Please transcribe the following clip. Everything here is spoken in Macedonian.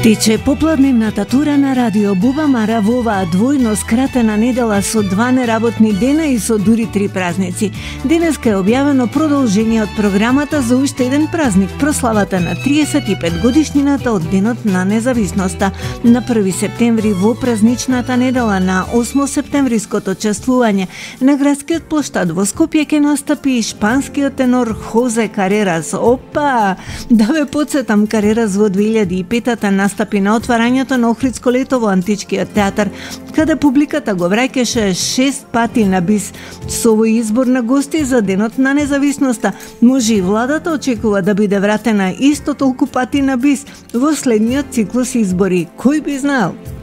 Тече попладневната тура на Радио Буба Мара во оваа двојно скратена недела со 2 неработни дена и со дури 3 празници. Денеска е објавено продолжение од програмата за уште еден празник, прославата на 35 годишнината од Денот на независноста. На 1 септември во празничната недела на 8 септемвриското чествување на градскиот плоштад во Скопје ќе настапи шпанскиот тенор Хозе Карерас. Опа! Да ве потсетам, Карерас во 2005-та настапи на отварањето на Охридско лето во Античкиот театар, каде публиката го враќаше 6 пати на бис. Со овој избор на гости за Денот на независноста, може и владата очекува да биде вратена исто толку пати на бис во следниот циклус избори. Кој би знал?